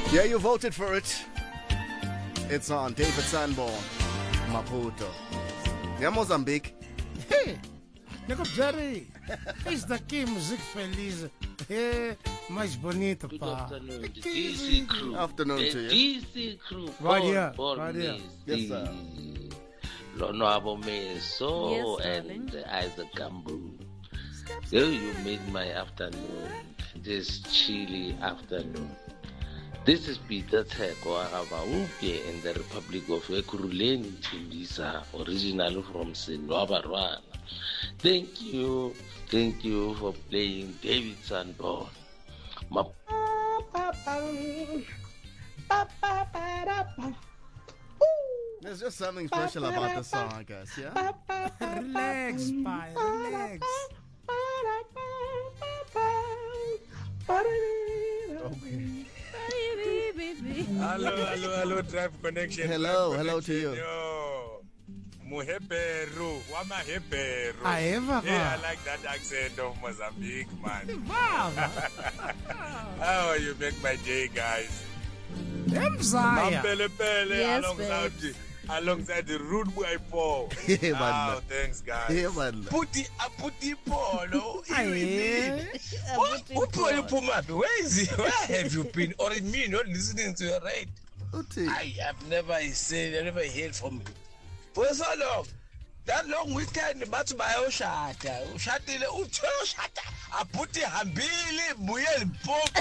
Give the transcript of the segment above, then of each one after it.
Yeah, you voted for it. It's on David Sanborn, Maputo. Yeah, Mozambique. Hey, Nico Jerry, it's the key music feliz. Hey, mais bonito, Good pá. afternoon, the DC crew. Afternoon the to you. DC crew. Right here, Paul right here. Yes, sir. Lonwabo Meso Yes, darling. and Isaac Gambu. You made my afternoon, this chilly afternoon. This is Peter Teko Arabauke in the Republic of Ekuruleni, Chimbisa, originally from Senwabarwana. Thank you for playing David Sanborn. There's just something special about the song, I guess, yeah? Relax, pá, relax. Okay. Hello, Drive Connection. Hello to you. Yo, Muheperu, Wamaheperu. Aeva, Yeah, I pá. like that accent of Mozambique, man. Wow, How you make my day, guys? Mzaya. Pele, Yes, alongside the rude boy Paul. Yeah, Oh, man. thanks, guys. Yeah, man. Puti Paul. Aye. Upolo Pumapi, where is he? Where have you been? Or me not listening to your right? Uti. I have never heard from you. For so long. That long weekend, but my Oshata. Ushatile, Utoshata. I put it Hambili, Muyel Pop.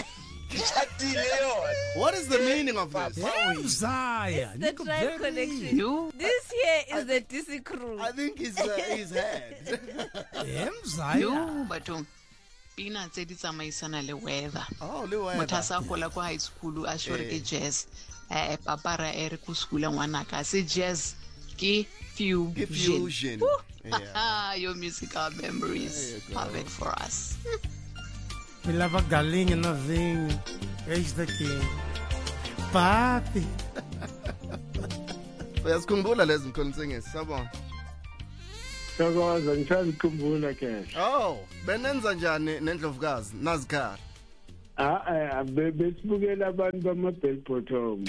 What is the meaning of this? Mzaya. The Nico Drive Jerry. Connection. This here is the DC crew. I think his head. Mzaya. Yo batho pina tse di tsamaisana le weather Oh, le motho a weather. sa gola kwa high school a shore ke jazz papara e re ko school ngwana ka se jazz ke fusion Diffusion. Yeah. your musical memories There you go. perfect for us. Me lava galinha novinho. Eis daqui. Papi. Uyazikhumbula lezi mkhontsingisi, sabona? Siyakwazi ngisazikhumbula ke. Oh, benenza njani nendlovukazi nazikhara? Besibukela abantu bama-bell bottom.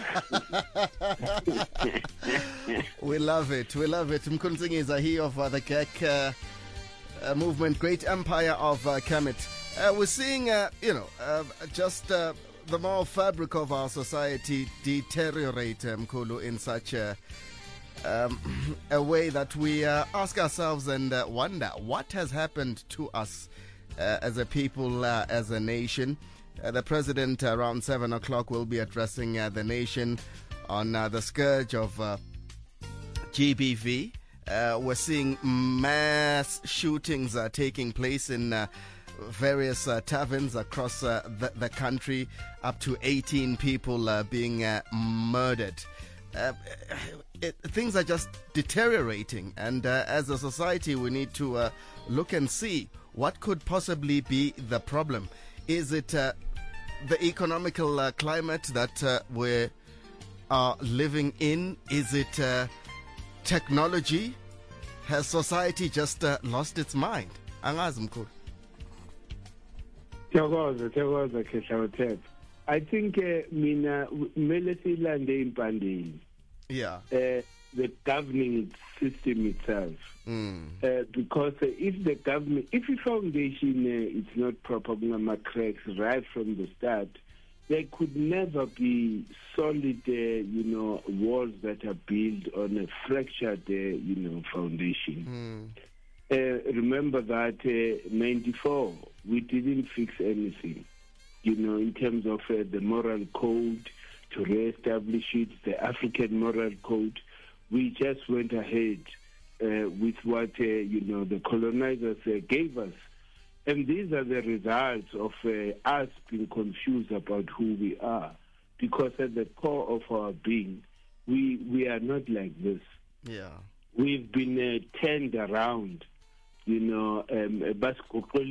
We love it. Mkhontsingisi, he of the Kek movement, great empire of Kemet. We're seeing, just the moral fabric of our society deteriorate, Mkhulu, in such a way that we ask ourselves and wonder what has happened to us as a people, as a nation. The president around 7 o'clock will be addressing the nation on the scourge of GBV. We're seeing mass shootings taking place in various taverns across the country, up to 18 people being murdered. Things are just deteriorating, and as a society we need to look and see what could possibly be the problem. Is it the economical climate that we are living in? Is it technology? Has society just lost its mind? Angazi mkhulu. Siyakwazi Khehla uThepha. I think mina kumele silande impandeni. Yeah. The governing system itself. Because if the government, if the foundation is not proper, cracks right from the start, there could never be solid, walls that are built on a fractured, foundation. Remember that 94, we didn't fix anything, in terms of the moral code to re-establish it, the African moral code. We just went ahead with what, the colonizers gave us. And these are the results of us being confused about who we are. Because at the core of our being, we are not like this. Yeah. We've been turned around, whereby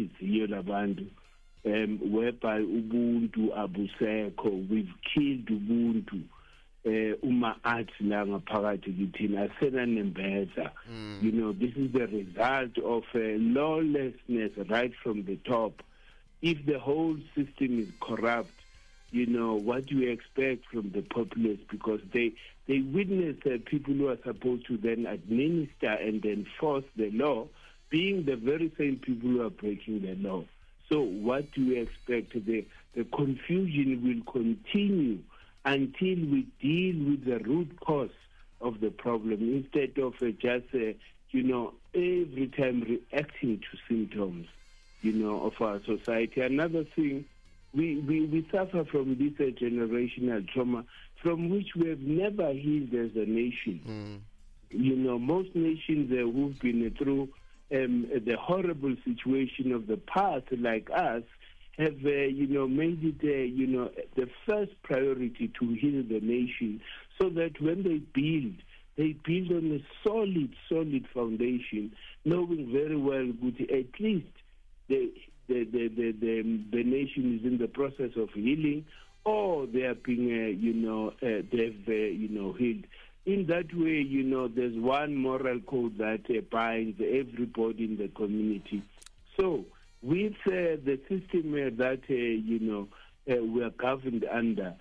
Ubuntu abusekho, we've killed Ubuntu. Uma athi la ngaphakathi kithina asenanembeza. This is the result of lawlessness right from the top. If the whole system is corrupt, what do you expect from the populace? Because they witness people who are supposed to then administer and enforce the law being the very same people who are breaking the law. So what do you expect? The confusion will continue until we deal with the root cause of the problem instead of just, every time reacting to symptoms, of our society. Another thing, we suffer from this generational trauma from which we have never healed as a nation. Most nations who've been through the horrible situation of the past, like us, have, made it, the first priority to heal the nation so that when they build on a solid foundation, knowing very well that at least the nation is in the process of healing, or they are being, they've, healed. In that way, there's one moral code that binds everybody in the community. So, with the system that, we are governed under,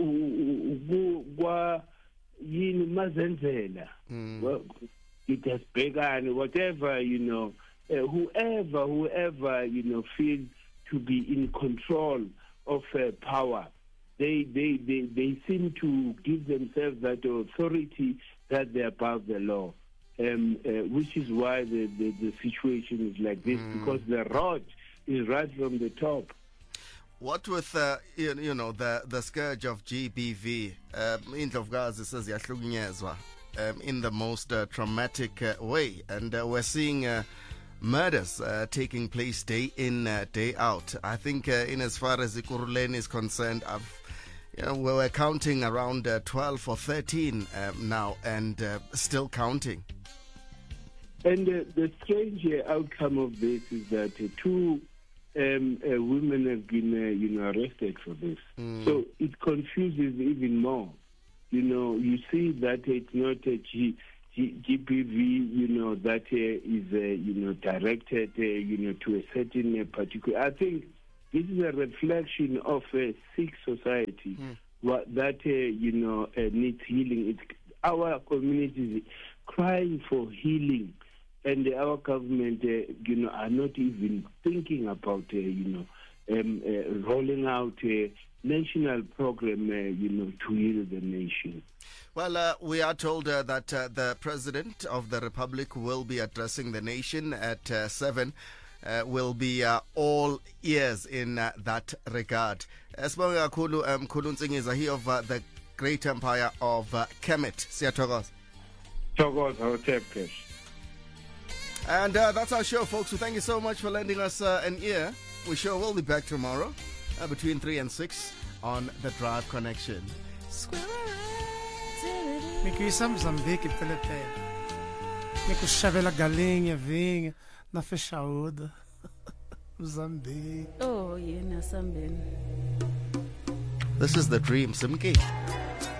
it has begun, whatever, whoever, feels to be in control of power, they seem to give themselves that authority that they're above the law, which is why the situation is like this, because the rod is right from the top. What with the scourge of GBV? Indlovukazi says yahlukunyezwa in the most traumatic way, and we're seeing murders taking place day in, day out. I think in as far as Ekurhuleni is concerned, we were counting around 12 or 13 now, and still counting. And the strange outcome of this is that two women have been, arrested for this. So it confuses even more. You see that it's not a GBV, that is, directed, to a certain particular. I think this is a reflection of a sick society that, needs healing. Our community is crying for healing, and our government, are not even thinking about, rolling out a national program, to heal the nation. Well, we are told that the President of the Republic will be addressing the nation at 7. Will be all ears in that regard. Sibonga kakhulu Mkhulu Ntsingiza, he of the great empire of Kemet. Siyathokoza. And that's our show, folks. So thank you so much for lending us an ear. We sure will be back tomorrow between 3 and 6 on The Drive Connection. Miku isam Mozambique Philippine. Miku shavela galinha vinha na fechauda. Mozambique. Oh, yeah, Nasambin. This is The Dream, Simki.